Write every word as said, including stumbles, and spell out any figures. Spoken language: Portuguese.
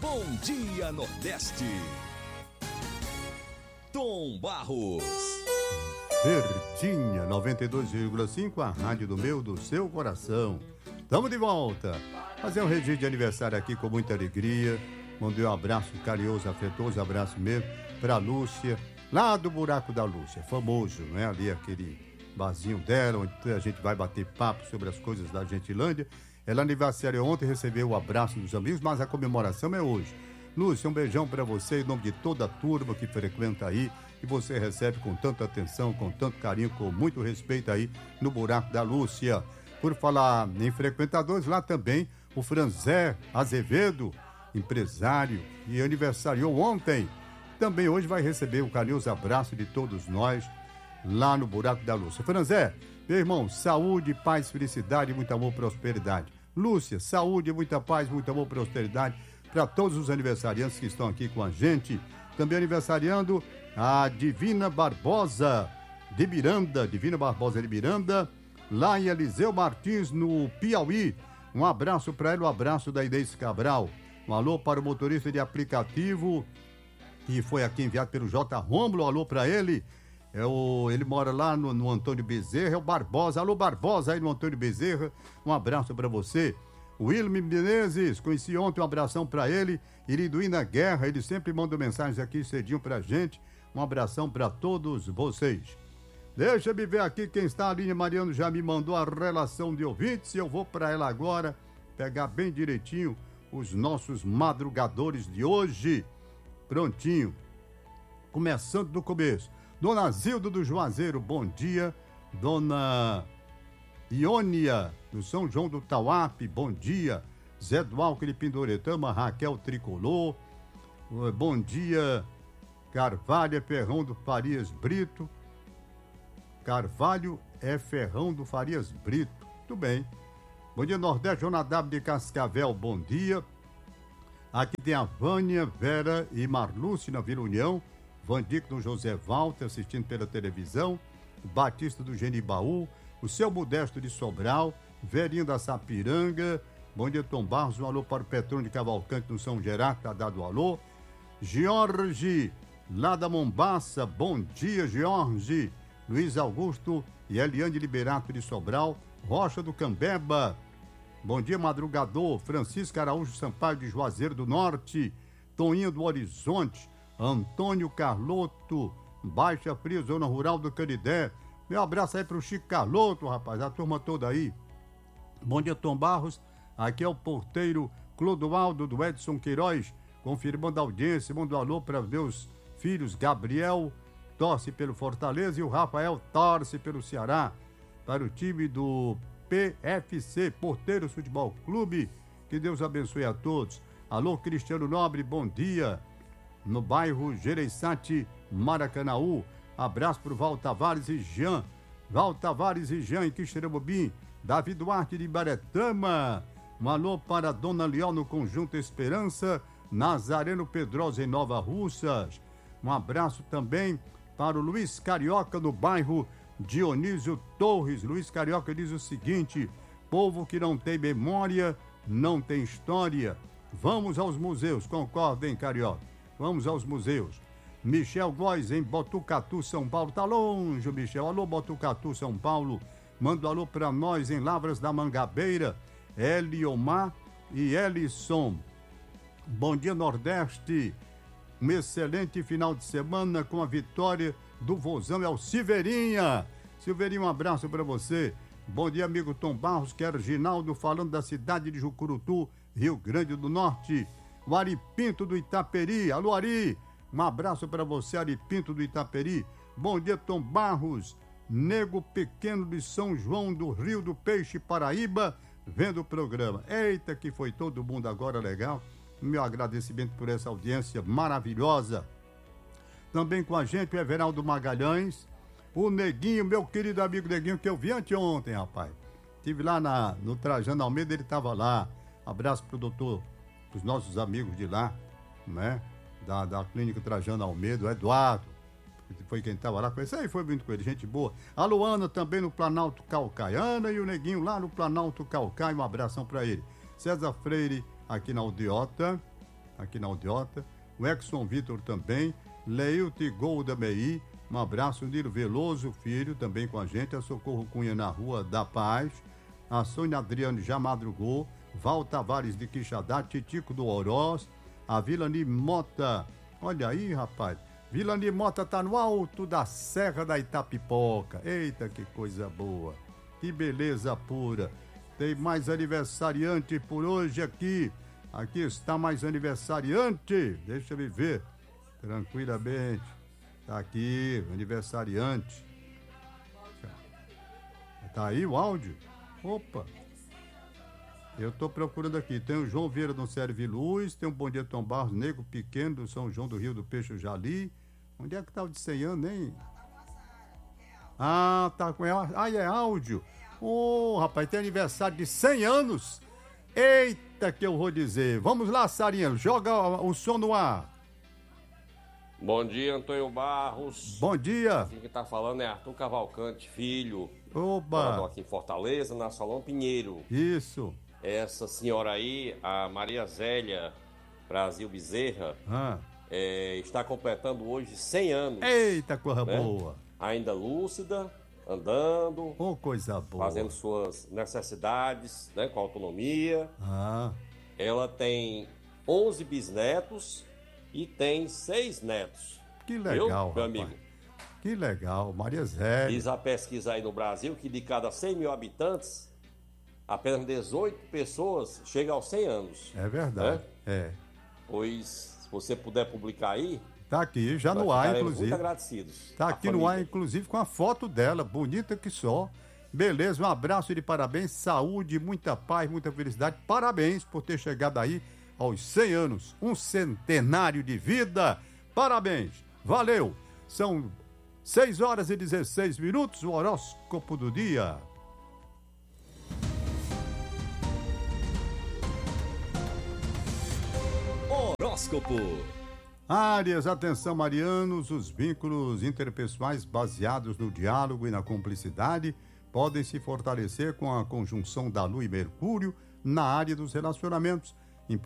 Bom Dia Nordeste. Tom Barros. Verdinha noventa e dois vírgula cinco, a rádio do meu, do seu coração. Tamo de volta. Fazer um registro de aniversário aqui com muita alegria. Mandei um abraço carinhoso, afetuoso, abraço mesmo pra Lúcia, lá do Buraco da Lúcia, famoso, não é? Ali aquele barzinho dela, onde a gente vai bater papo sobre as coisas da Gentilândia. Ela aniversariou ontem, recebeu o abraço dos amigos, mas a comemoração é hoje. Lúcia, um beijão pra você, em nome de toda a turma que frequenta aí, que você recebe com tanta atenção, com tanto carinho, com muito respeito aí no Buraco da Lúcia. Por falar em frequentadores, lá também o Franzé Azevedo, empresário, e aniversariou ontem. Também hoje vai receber o carinhoso abraço de todos nós lá no Buraco da Lúcia. Franzé, meu irmão, saúde, paz, felicidade, muito amor, prosperidade. Lúcia, saúde, muita paz, muito amor, prosperidade para todos os aniversariantes que estão aqui com a gente. Também aniversariando a Divina Barbosa de Miranda, Divina Barbosa de Miranda, lá em Eliseu Martins, no Piauí. Um abraço para ela, um abraço da Inês Cabral. Um alô para o motorista de aplicativo, que foi aqui enviado pelo J. Rômulo, um alô para ele. É o, ele mora lá no, no Antônio Bezerra, é o Barbosa. Alô, Barbosa, aí no Antônio Bezerra, um abraço para você. O Wilme Menezes, conheci ontem, um abração para ele. Iriduína Guerra, ele sempre manda mensagens aqui cedinho pra gente. Um abração para todos vocês. Deixa eu ver aqui quem está. A Aline Mariano já me mandou a relação de ouvintes e eu vou para ela agora pegar bem direitinho os nossos madrugadores de hoje. Prontinho. Começando do começo. Dona Zilda do Juazeiro, bom dia. Dona Iônia do São João do Tauape, bom dia. Zé do Alckmin de Pindoretama, Raquel Tricolor, bom dia. Carvalho é Ferrão do Farias Brito. Carvalho é Ferrão do Farias Brito, tudo bem. Bom dia, Nordeste, Jonadab de Cascavel, bom dia. Aqui tem a Vânia, Vera e Marluce na Vila União. Vandico do José Walter assistindo pela televisão. Batista do Genibaú. O seu Modesto de Sobral. Verinho da Sapiranga. Bom dia, Tom Barros. Um alô para o Petrônio de Cavalcante no São Gerardo, tá dado alô. Jorge, lá da Mombaça. Bom dia, Jorge. Luiz Augusto e Eliane Liberato de Sobral. Rocha do Cambeba. Bom dia, madrugador. Francisco Araújo Sampaio de Juazeiro do Norte. Toninho do Horizonte. Antônio Carloto, Baixa Fria, Zona Rural do Canidé. Meu abraço aí pro Chico Carloto, rapaz, a turma toda aí. Bom dia, Tom Barros. Aqui é o porteiro Clodoaldo do Edson Queiroz, confirmando a audiência. Manda um alô para meus filhos. Gabriel torce pelo Fortaleza e o Rafael torce pelo Ceará. Para o time do P F C, Porteiros Futebol Clube. Que Deus abençoe a todos. Alô, Cristiano Nobre, bom dia. No bairro Gereissati, Maracanaú. Abraço pro Val Tavares e Jean. Val Tavares e Jean em Quixeramobim. Davi Duarte de Baretama. Um alô para Dona Leal no Conjunto Esperança. Nazareno Pedrosa em Nova Russas. Um abraço também para o Luiz Carioca no bairro Dionísio Torres. Luiz Carioca diz o seguinte: povo que não tem memória, não tem história. Vamos aos museus, concordem, Carioca? Vamos aos museus. Michel Góes em Botucatu, São Paulo. Tá longe, Michel. Alô, Botucatu, São Paulo. Manda um alô pra nós em Lavras da Mangabeira. Eliomar e Elisson. Bom dia, Nordeste. Um excelente final de semana com a vitória do Vozão. É o Silveirinha. Silveirinha, um abraço pra você. Bom dia, amigo Tom Barros, que é Reginaldo, falando da cidade de Jucurutu, Rio Grande do Norte. O Ari Pinto do Itaperi. Alô, Ari. Um abraço para você, Ari Pinto do Itaperi. Bom dia, Tom Barros. Nego Pequeno de São João do Rio do Peixe, Paraíba, vendo o programa. Eita, que foi todo mundo agora legal. Meu agradecimento por essa audiência maravilhosa. Também com a gente o Everaldo Magalhães. O Neguinho, meu querido amigo Neguinho, que eu vi anteontem, rapaz. Estive lá na, no Trajano Almeida, ele estava lá. Abraço pro doutor, os nossos amigos de lá, né? Da, da Clínica Trajano Almeida, o Eduardo, foi quem estava lá. Isso aí foi muito com ele, gente boa. A Luana também no Planalto Calcaiana e o Neguinho lá no Planalto Calcaia, um abração para ele. César Freire aqui na Aldeota, aqui na Aldeota. O Exxon Vitor também. Leilton Golda Mei. Um abraço, Nilo Veloso, filho, também com a gente. A Socorro Cunha na Rua da Paz. A Sônia Adriane já madrugou. Val Tavares de Quixadá. Titico do Oroz. A Vilani Mota. Olha aí, rapaz. Vilani Mota tá no alto da Serra da Itapipoca. Eita, que coisa boa. Que beleza pura. Tem mais aniversariante por hoje aqui. Aqui está mais aniversariante. Deixa eu ver. Tranquilamente. Tá aqui, aniversariante. Tá aí o áudio? Opa. Eu tô procurando aqui. Tem o João Vieira do Serve Luz. Tem o Bom Dia Tom Barros, Nego Pequeno do São João do Rio do Peixe Jali. Onde é que tá o de cem anos, hein? Ah, tá com ela. Ah, é áudio. Ô, oh, rapaz, tem aniversário de cem anos. Eita, que eu vou dizer. Vamos lá, Sarinha, joga o som no ar. Bom dia, Antônio Barros. Bom dia. Aqui quem tá falando é Arthur Cavalcante, filho. Oba. Aqui em Fortaleza, na Salão Pinheiro. Isso. Essa senhora aí, a Maria Zélia Brasil Bezerra, ah. é, está completando hoje cem anos. Eita, coisa né? boa. Ainda lúcida, andando, oh, coisa boa. Fazendo suas necessidades, né, com autonomia. Ah. Ela tem onze bisnetos e tem seis netos. Que legal, meu rapaz. amigo. Que legal, Maria Zélia. Diz a pesquisa aí no Brasil que de cada cem mil habitantes, apenas dezoito pessoas chegam aos cem anos. É verdade, né? É. Pois, se você puder publicar aí... Tá aqui, já no ar, inclusive. Muito agradecidos. Tá aqui no ar, inclusive, com a foto dela, bonita que só. Beleza, um abraço de parabéns, saúde, muita paz, muita felicidade. Parabéns por ter chegado aí aos cem anos, um centenário de vida. Parabéns, valeu. São seis horas e dezesseis minutos, o horóscopo do dia. Horóscopo. Áries, atenção marianos, os vínculos interpessoais baseados no diálogo e na cumplicidade podem se fortalecer com a conjunção da Lua e Mercúrio na área dos relacionamentos.